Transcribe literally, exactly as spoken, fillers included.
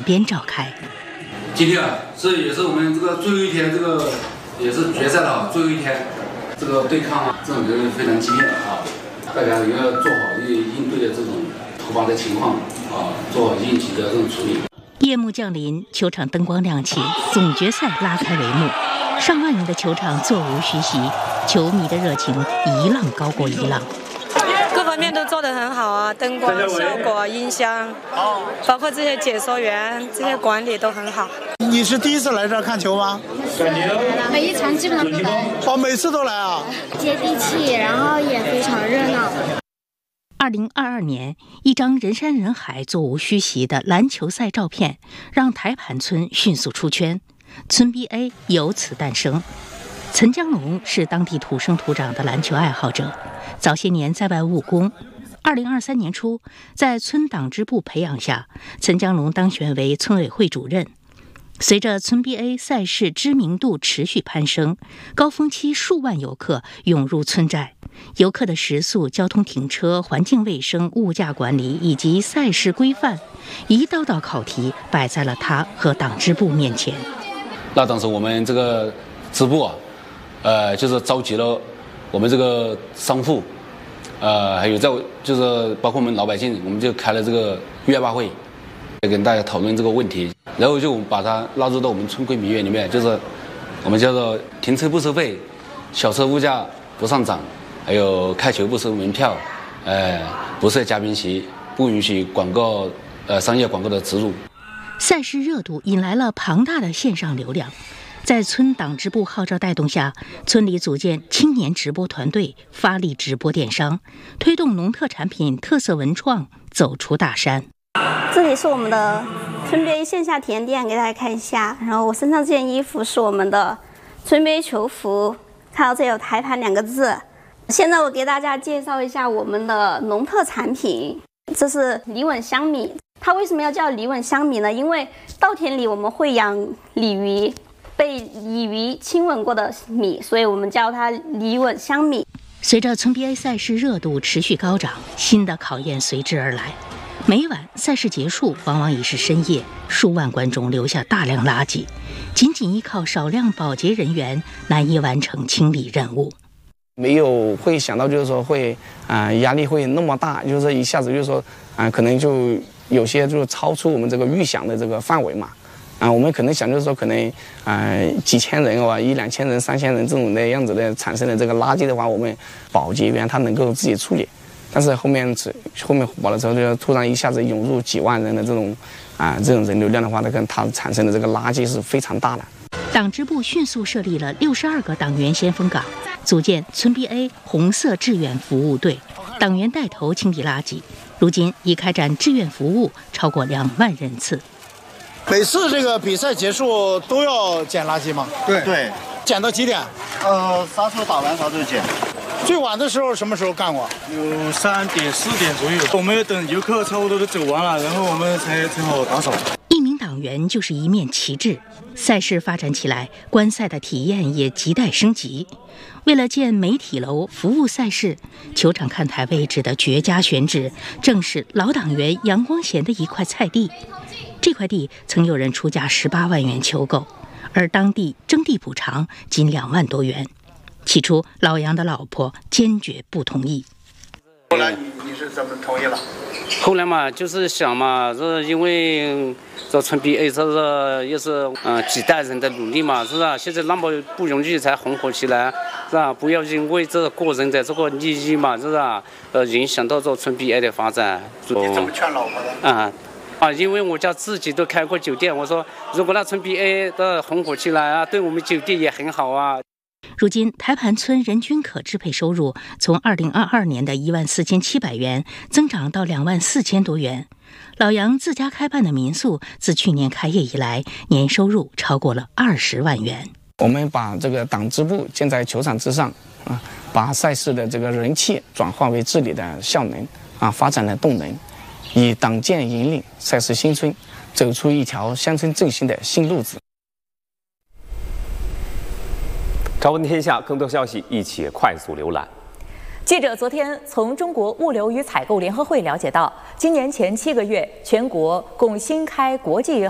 边召开。 今天啊，是也是我们这个最后一天，这个也是决赛了最后一天，这个对抗啊，这种就是非常激烈啊，大家也要做好应应对的这种突发的情况啊，做好应急的这种处理。 夜幕降临，球场灯光亮起，总决赛拉开帷幕。上万人的球场座无虚席，球迷的热情一浪高过一浪。 各方面都做得很好啊，灯光、效果、音箱，包括这些解说员、这些管理都很好。 你是第一次来这儿看球吗？ 每一场基本上都来。 哦，每次都来啊？ 接地气，然后也非常热闹。 二零二二年，一张人山人海、座无虚席的篮球赛照片，让台盘村迅速出圈，村 B A 由此诞生。岑江龙是当地土生土长的篮球爱好者，早些年在外务工。二零二三年初，在村党支部培养下，岑江龙当选为村委会主任。随着村 B A 赛事知名度持续攀升，高峰期数万游客涌入村寨，游客的食宿、交通停车、环境卫生、物价管理以及赛事规范，一道道考题摆在了他和党支部面前。 那当时我们这个支部啊，呃，就是召集了我们这个商户，呃，还有在就是包括我们老百姓，我们就开了这个月霸会，跟大家讨论这个问题。然后就把它纳入到我们村规民约里面，就是我们叫做停车不收费，小车物价不上涨，还有开球不收门票，呃，不设嘉宾席，不允许广告呃商业广告的植入。 赛事热度引来了庞大的线上流量，在村党支部号召带动下，村里组建青年直播团队，发力直播电商，推动农特产品特色文创走出大山。 这里是我们的村 B A 线下体验店，给大家看一下。然后我身上这件衣服是我们的村 B A 球服，看到这有台盘两个字。现在我给大家介绍一下我们的农特产品，这是梨稳香米。它为什么要叫梨稳香米呢？因为稻田里我们会养鲤鱼，被鲤鱼亲吻过的米，所以我们叫它梨稳香米。 随着村 B A 赛事热度持续高涨，新的考验随之而来。每晚赛事结束，往往已是深夜，数万观众留下大量垃圾，仅仅依靠少量保洁人员难以完成清理任务。 没有会想到就是说会啊、呃、压力会那么大，就是一下子就是说啊、呃、可能就有些就超出我们这个预想的这个范围嘛。啊、呃，我们可能想就是说可能啊、呃、几千人啊一两千人三千人这种的样子的产生的这个垃圾的话，我们保洁员他能够自己处理。但是后面后面火爆了之后，就突然一下子涌入几万人的这种啊、呃、这种人流量的话，那跟它产生的这个垃圾是非常大的。 党支部迅速设立了六十二个党员先锋岗，组建村 B A 红色志愿服务队，党员带头清理垃圾。如今已开展志愿服务超过两万人次。 每次这个比赛结束都要捡垃圾吗？ 对对， 捡到几点？ 呃，啥时候打完啥时候捡。 最晚的时候什么时候干过？ 有三点四点左右，我们要等游客差不多都走完了，然后我们才才好打扫。 一名党员就是一面旗帜，赛事发展起来，观赛的体验也亟待升级。为了建媒体楼服务赛事，球场看台位置的绝佳选址，正是老党员杨光贤的一块菜地。这块地曾有人出价十八万元求购，而当地征地补偿仅两万多元。起初，老杨的老婆坚决不同意。 后来你你是怎么同意了？ 后来嘛，就是想嘛，这因为这村 B A 这是也是嗯、呃、几代人的努力嘛，是吧？现在那么不容易才红火起来，是吧？不要因为这个人的这个利益嘛，是吧？呃，影响到这村 B A 的发展。 你怎么劝老婆的？ 啊。啊，因为我家自己都开过酒店，我说如果那村 B A 的红火起来啊，对我们酒店也很好啊。 如今，台盘村人均可支配收入从二零二二年的一万四千七百元增长到两万四千多元。老杨自家开办的民宿，自去年开业以来，年收入超过了二十万元。 我们把这个党支部建在球场之上啊，把赛事的这个人气转化为治理的效能啊，发展的动能，以党建引领赛事新村，走出一条乡村振兴的新路子。 朝闻天下，更多消息一起快速浏览。 记者昨天从中国物流与采购联合会了解到，今年前七个月，全国共新开国际